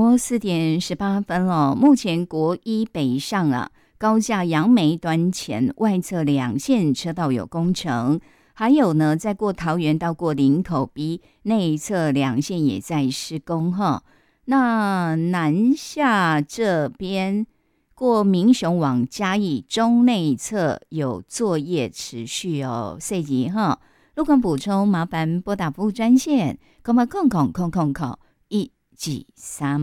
4点18分了。目前国一北上啊，高架杨梅端前外侧2线车道有工程，还有呢，在过桃园到过林口 B 内侧2线也在施工哈。那南下这边过民雄往嘉义中内侧有作业持续哦，细节哈。路况补充，麻烦拨打服务专线，08000000123。